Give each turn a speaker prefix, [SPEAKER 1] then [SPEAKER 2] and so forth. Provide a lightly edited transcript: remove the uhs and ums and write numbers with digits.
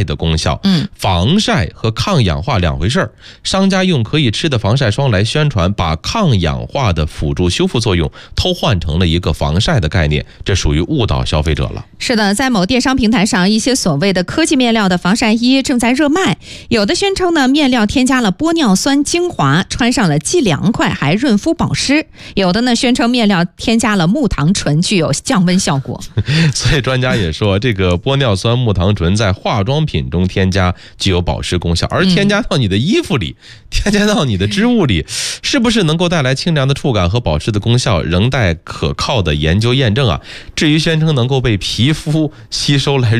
[SPEAKER 1] 的功效。防晒和抗氧化两回事儿，商家用可以吃的防晒霜来宣传，把抗氧化的辅助修复作用偷换成了一个防晒的概念，这属于误导消费者了。
[SPEAKER 2] 是的，在某电商平台上，一些所谓的科技面料的防晒衣正在热卖，有的宣称呢面料添加了玻尿酸精华，穿上了既凉快还润肤保湿；有的呢宣称面料添加了木糖醇，具有降温效果。
[SPEAKER 1] 所以专家也说，这个玻尿酸木糖醇在化妆品中添加具有保湿功效，而添加到你的衣服里，添加到你的织物里，是不是能够带来清凉的触感和保湿的功效，仍待可靠的研究验证啊。至于宣称能够被皮肤吸收来